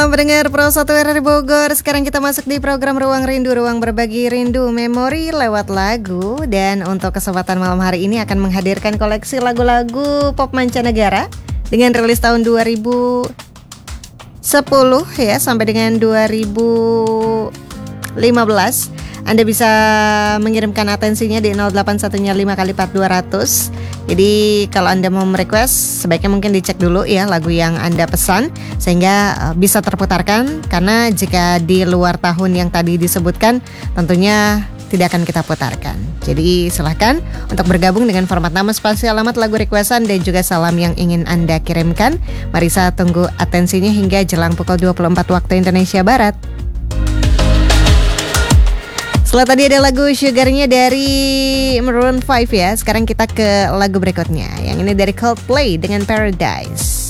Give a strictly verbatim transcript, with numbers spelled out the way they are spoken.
Pendengar Pro satu R R Bogor, sekarang kita masuk di program Ruang Rindu, ruang berbagi rindu memori lewat lagu. Dan untuk kesempatan malam hari ini akan menghadirkan koleksi lagu-lagu pop mancanegara dengan rilis tahun dua ribu sepuluh ya sampai dengan dua ribu lima belas. Anda bisa mengirimkan atensinya di nol delapan satu lima kali empat dua ratus. Jadi kalau Anda mau merequest, sebaiknya mungkin dicek dulu ya lagu yang Anda pesan sehingga uh, bisa terputarkan. Karena jika di luar tahun yang tadi disebutkan, tentunya tidak akan kita putarkan. Jadi silahkan untuk bergabung dengan format nama, spasi, alamat, lagu requestan dan juga salam yang ingin Anda kirimkan. Marisa tunggu atensinya hingga jelang pukul dua puluh empat waktu Indonesia Barat. Setelah tadi ada lagu Sugar-nya dari Maroon five ya. Sekarang kita ke lagu berikutnya. Yang ini dari Coldplay dengan Paradise.